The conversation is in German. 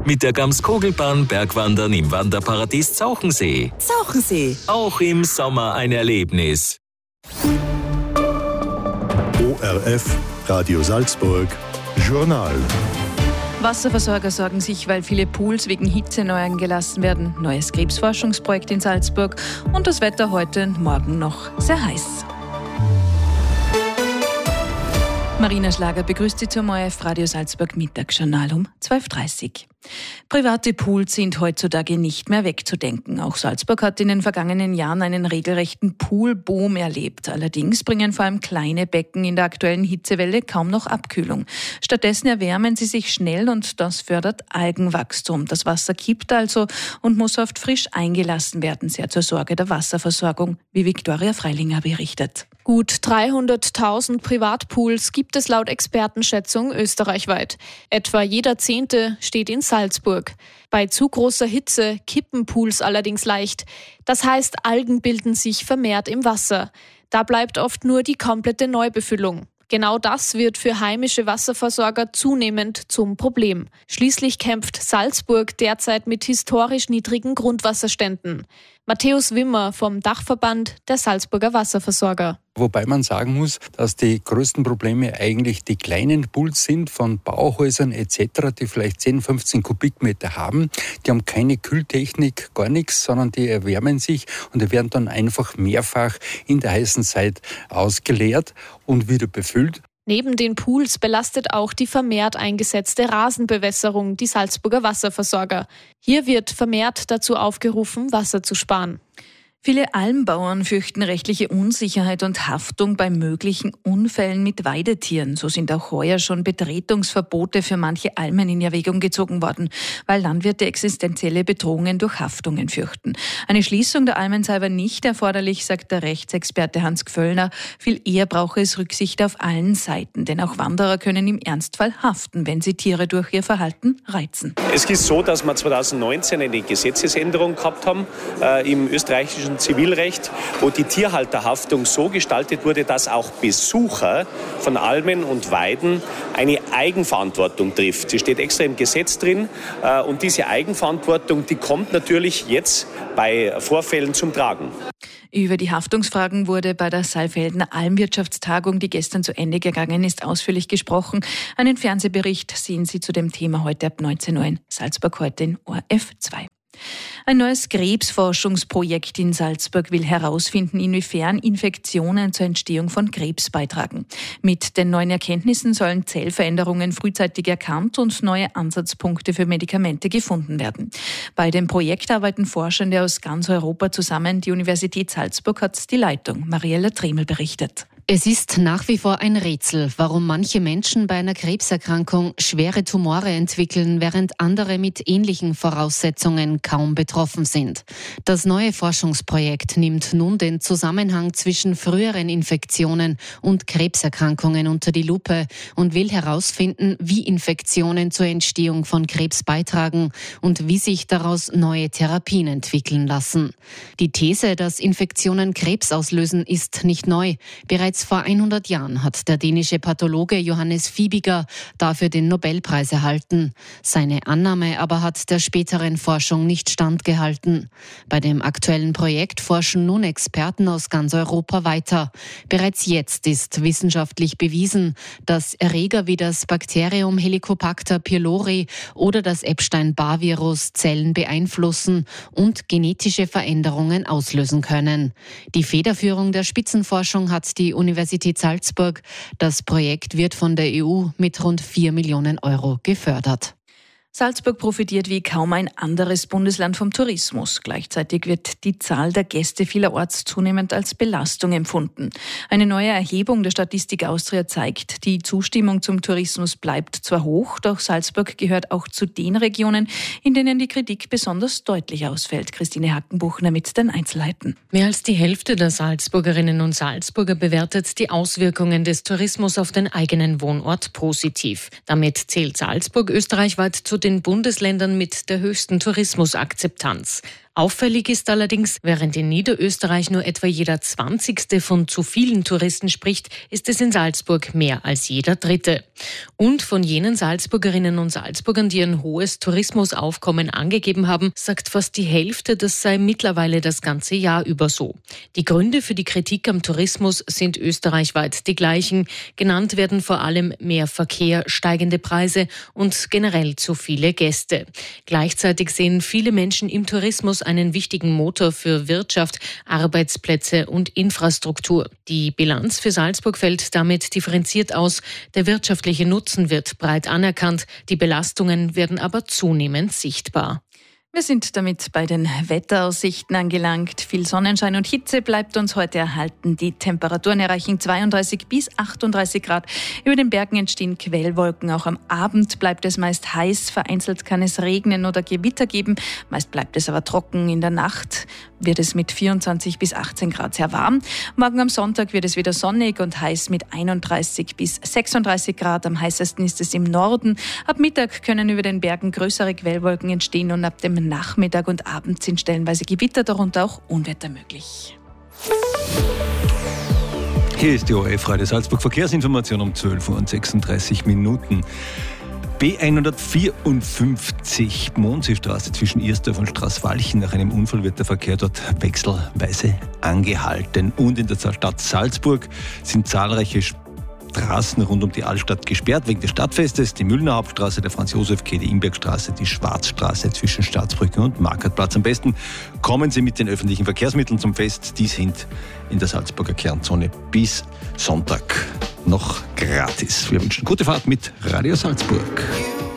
Mit der Gamskogelbahn Bergwandern im Wanderparadies Zauchensee. Zauchensee. Auch im Sommer ein Erlebnis. ORF, Radio Salzburg, Journal. Wasserversorger sorgen sich, weil viele Pools wegen Hitze neu eingelassen werden. Neues Krebsforschungsprojekt in Salzburg und das Wetter heute und morgen noch sehr heiß. Marina Schlager begrüßt Sie zum ORF Radio Salzburg Mittagsjournal um 12.30 Uhr. Private Pools sind heutzutage nicht mehr wegzudenken. Auch Salzburg hat in den vergangenen Jahren einen regelrechten Poolboom erlebt. Allerdings bringen vor allem kleine Becken in der aktuellen Hitzewelle kaum noch Abkühlung. Stattdessen erwärmen sie sich schnell und das fördert Algenwachstum. Das Wasser kippt also und muss oft frisch eingelassen werden, sehr zur Sorge der Wasserversorgung, wie Viktoria Freilinger berichtet. Gut 300.000 Privatpools gibt es laut Expertenschätzung österreichweit. Etwa jeder 10. steht in Salzburg. Bei zu großer Hitze kippen Pools allerdings leicht. Das heißt, Algen bilden sich vermehrt im Wasser. Da bleibt oft nur die komplette Neubefüllung. Genau das wird für heimische Wasserversorger zunehmend zum Problem. Schließlich kämpft Salzburg derzeit mit historisch niedrigen Grundwasserständen. Matthäus Wimmer vom Dachverband der Salzburger Wasserversorger. Wobei man sagen muss, dass die größten Probleme eigentlich die kleinen Pools sind von Bauhäusern etc., die vielleicht 10, 15 Kubikmeter haben. Die haben keine Kühltechnik, gar nichts, sondern die erwärmen sich und die werden dann einfach mehrfach in der heißen Zeit ausgeleert und wieder befüllt. Neben den Pools belastet auch die vermehrt eingesetzte Rasenbewässerung die Salzburger Wasserversorger. Hier wird vermehrt dazu aufgerufen, Wasser zu sparen. Viele Almbauern fürchten rechtliche Unsicherheit und Haftung bei möglichen Unfällen mit Weidetieren. So sind auch heuer schon Betretungsverbote für manche Almen in Erwägung gezogen worden, weil Landwirte existenzielle Bedrohungen durch Haftungen fürchten. Eine Schließung der Almen sei aber nicht erforderlich, sagt der Rechtsexperte Hans Gföllner. Viel eher brauche es Rücksicht auf allen Seiten, denn auch Wanderer können im Ernstfall haften, wenn sie Tiere durch ihr Verhalten reizen. Es ist so, dass wir 2019 eine Gesetzesänderung gehabt haben im österreichischen Zivilrecht, wo die Tierhalterhaftung so gestaltet wurde, dass auch Besucher von Almen und Weiden eine Eigenverantwortung trifft. Sie steht extra im Gesetz drin und diese Eigenverantwortung, die kommt natürlich jetzt bei Vorfällen zum Tragen. Über die Haftungsfragen wurde bei der Saalfeldener Almwirtschaftstagung, die gestern zu Ende gegangen ist, ausführlich gesprochen. Einen Fernsehbericht sehen Sie zu dem Thema heute ab 19 Uhr in Salzburg, heute in ORF 2. Ein neues Krebsforschungsprojekt in Salzburg will herausfinden, inwiefern Infektionen zur Entstehung von Krebs beitragen. Mit den neuen Erkenntnissen sollen Zellveränderungen frühzeitig erkannt und neue Ansatzpunkte für Medikamente gefunden werden. Bei dem Projekt arbeiten Forschende aus ganz Europa zusammen. Die Universität Salzburg hat die Leitung. Mariella Tremel berichtet. Es ist nach wie vor ein Rätsel, warum manche Menschen bei einer Krebserkrankung schwere Tumore entwickeln, während andere mit ähnlichen Voraussetzungen kaum betroffen sind. Das neue Forschungsprojekt nimmt nun den Zusammenhang zwischen früheren Infektionen und Krebserkrankungen unter die Lupe und will herausfinden, wie Infektionen zur Entstehung von Krebs beitragen und wie sich daraus neue Therapien entwickeln lassen. Die These, dass Infektionen Krebs auslösen, ist nicht neu. Bereits vor 100 Jahren hat der dänische Pathologe Johannes Fibiger dafür den Nobelpreis erhalten. Seine Annahme aber hat der späteren Forschung nicht standgehalten. Bei dem aktuellen Projekt forschen nun Experten aus ganz Europa weiter. Bereits jetzt ist wissenschaftlich bewiesen, dass Erreger wie das Bakterium Helicobacter pylori oder das Epstein-Barr-Virus Zellen beeinflussen und genetische Veränderungen auslösen können. Die Federführung der Spitzenforschung hat die Universität Salzburg. Das Projekt wird von der EU mit rund 4 Millionen Euro gefördert. Salzburg profitiert wie kaum ein anderes Bundesland vom Tourismus. Gleichzeitig wird die Zahl der Gäste vielerorts zunehmend als Belastung empfunden. Eine neue Erhebung der Statistik Austria zeigt, die Zustimmung zum Tourismus bleibt zwar hoch, doch Salzburg gehört auch zu den Regionen, in denen die Kritik besonders deutlich ausfällt. Christine Hackenbuchner mit den Einzelheiten. Mehr als die Hälfte der Salzburgerinnen und Salzburger bewertet die Auswirkungen des Tourismus auf den eigenen Wohnort positiv. Damit zählt Salzburg österreichweit zu den Bundesländern mit der höchsten Tourismusakzeptanz. Auffällig ist allerdings, während in Niederösterreich nur etwa jeder 20. von zu vielen Touristen spricht, ist es in Salzburg mehr als jeder 3. Und von jenen Salzburgerinnen und Salzburgern, die ein hohes Tourismusaufkommen angegeben haben, sagt fast die Hälfte, das sei mittlerweile das ganze Jahr über so. Die Gründe für die Kritik am Tourismus sind österreichweit die gleichen. Genannt werden vor allem mehr Verkehr, steigende Preise und generell zu viele Gäste. Gleichzeitig sehen viele Menschen im Tourismus einen wichtigen Motor für Wirtschaft, Arbeitsplätze und Infrastruktur. Die Bilanz für Salzburg fällt damit differenziert aus. Der wirtschaftliche Nutzen wird breit anerkannt, die Belastungen werden aber zunehmend sichtbar. Wir sind damit bei den Wetteraussichten angelangt. Viel Sonnenschein und Hitze bleibt uns heute erhalten. Die Temperaturen erreichen 32 bis 38 Grad. Über den Bergen entstehen Quellwolken. Auch am Abend bleibt es meist heiß. Vereinzelt kann es regnen oder Gewitter geben. Meist bleibt es aber trocken. In der Nacht wird es mit 24 bis 18 Grad sehr warm. Morgen am Sonntag wird es wieder sonnig und heiß mit 31 bis 36 Grad. Am heißesten ist es im Norden. Ab Mittag können über den Bergen größere Quellwolken entstehen und ab dem Nachmittag und Abend sind stellenweise Gewitter, darunter auch Unwetter möglich. Hier ist die ORF Radio Salzburg Verkehrsinformation um 12:36 Uhr. B154 Mondseestraße zwischen Ersdorf und Straßwalchen. Nach einem Unfall wird der Verkehr dort wechselweise angehalten. Und in der Stadt Salzburg sind zahlreiche Straßen rund um die Altstadt gesperrt wegen des Stadtfestes. Die Müllner Hauptstraße, der Franz-Josef-Quai, die Imbergstraße, die Schwarzstraße zwischen Staatsbrücke und Marktplatz. Am besten kommen Sie mit den öffentlichen Verkehrsmitteln zum Fest. Die sind in der Salzburger Kernzone bis Sonntag noch gratis. Wir wünschen gute Fahrt mit Radio Salzburg.